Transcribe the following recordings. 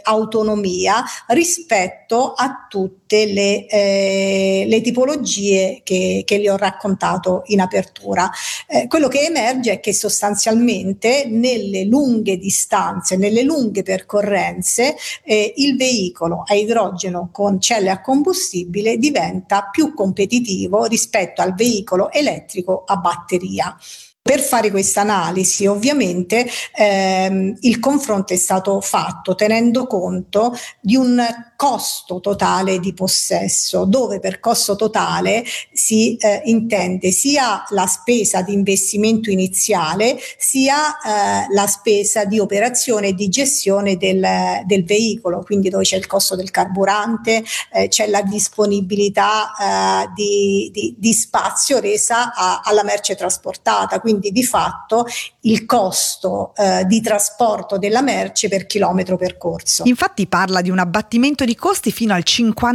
autonomia rispetto a tutte le tipologie che li ho raccontato in apertura. Quello che emerge è che sostanzialmente nelle lunghe distanze, nelle lunghe percorrenze, il veicolo a idrogeno con celle a combustibile diventa più competitivo rispetto al veicolo elettrico a batteria. Per fare questa analisi, ovviamente, il confronto è stato fatto tenendo conto di un costo totale di possesso, dove per costo totale si intende sia la spesa di investimento iniziale, sia la spesa di operazione e di gestione del veicolo, quindi dove c'è il costo del carburante, c'è la disponibilità di spazio resa alla merce trasportata, quindi di fatto il costo di trasporto della merce per chilometro percorso. Infatti parla di un abbattimento di costi fino al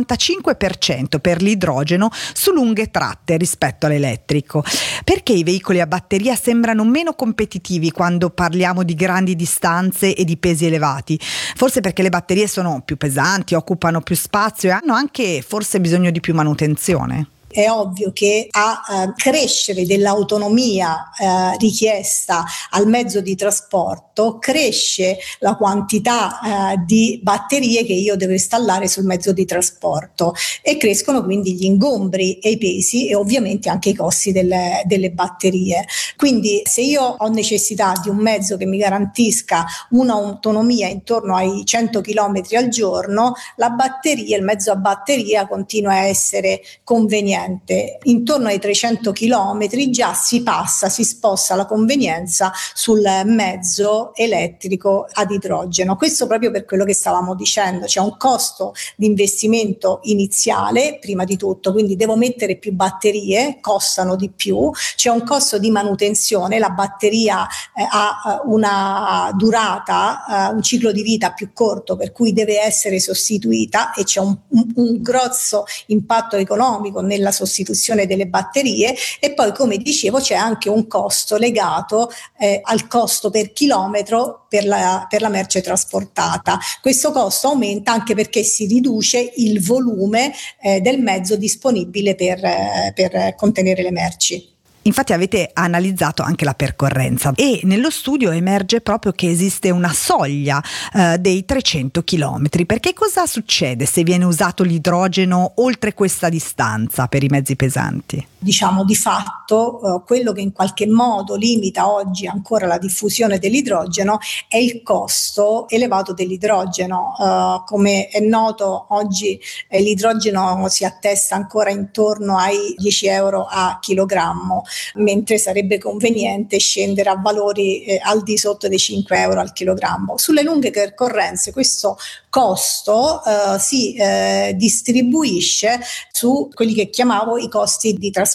55% per l'idrogeno su lunghe tratte rispetto all'elettrico. Perché i veicoli a batteria sembrano meno competitivi quando parliamo di grandi distanze e di pesi elevati? Forse perché le batterie sono più pesanti, occupano più spazio e hanno anche forse bisogno di più manutenzione? È ovvio che a crescere dell'autonomia richiesta al mezzo di trasporto cresce la quantità di batterie che io devo installare sul mezzo di trasporto e crescono quindi gli ingombri e i pesi e ovviamente anche i costi delle batterie. Quindi se io ho necessità di un mezzo che mi garantisca un'autonomia intorno ai 100 km al giorno, la batteria, il mezzo a batteria continua a essere conveniente. Intorno ai 300 km già si sposta la convenienza sul mezzo elettrico ad idrogeno. Questo proprio per quello che stavamo dicendo, c'è un costo di investimento iniziale prima di tutto, quindi devo mettere più batterie, costano di più, c'è un costo di manutenzione, la batteria ha una durata, un ciclo di vita più corto per cui deve essere sostituita e c'è un grosso impatto economico nella sostituzione delle batterie e poi, come dicevo, c'è anche un costo legato al costo per chilometro per la merce trasportata. Questo costo aumenta anche perché si riduce il volume del mezzo disponibile per contenere le merci. Infatti avete analizzato anche la percorrenza e nello studio emerge proprio che esiste una soglia dei 300 km. Perché cosa succede se viene usato l'idrogeno oltre questa distanza per i mezzi pesanti? Diciamo di fatto quello che in qualche modo limita oggi ancora la diffusione dell'idrogeno è il costo elevato dell'idrogeno. Come è noto oggi l'idrogeno si attesta ancora intorno ai 10 euro a chilogrammo, mentre sarebbe conveniente scendere a valori al di sotto dei 5 euro al chilogrammo. Sulle lunghe percorrenze questo costo si distribuisce su quelli che chiamavo i costi di trasporto,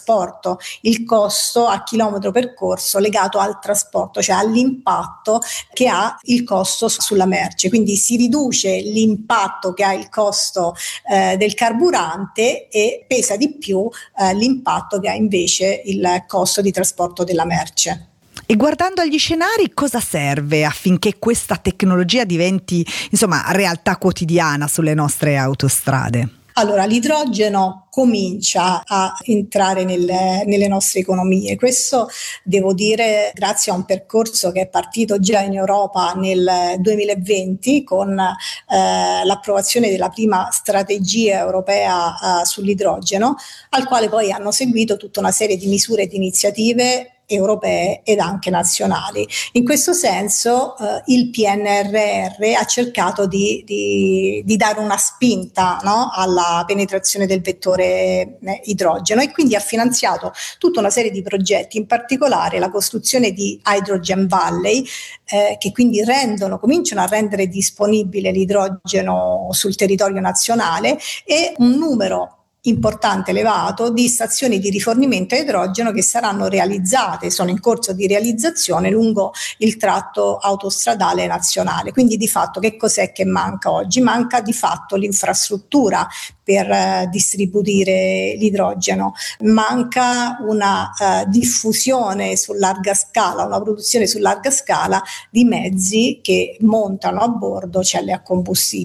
il costo a chilometro percorso legato al trasporto, cioè all'impatto che ha il costo sulla merce. Quindi si riduce l'impatto che ha il costo del carburante e pesa di più l'impatto che ha invece il costo di trasporto della merce. E guardando agli scenari, cosa serve affinché questa tecnologia diventi, realtà quotidiana sulle nostre autostrade? Allora, l'idrogeno comincia a entrare nelle nostre economie. Questo devo dire grazie a un percorso che è partito già in Europa nel 2020 con l'approvazione della prima strategia europea sull'idrogeno, al quale poi hanno seguito tutta una serie di misure e di iniziative europee ed anche nazionali. In questo senso il PNRR ha cercato di dare una spinta, no, alla penetrazione del vettore idrogeno e quindi ha finanziato tutta una serie di progetti, in particolare la costruzione di Hydrogen Valley che quindi cominciano a rendere disponibile l'idrogeno sul territorio nazionale e un numero importante, elevato, di stazioni di rifornimento a idrogeno che saranno realizzate, sono in corso di realizzazione lungo il tratto autostradale nazionale. Quindi di fatto che cos'è che manca oggi? Manca di fatto l'infrastruttura per distribuire l'idrogeno, manca una diffusione su larga scala, una produzione su larga scala di mezzi che montano a bordo celle a combustibile.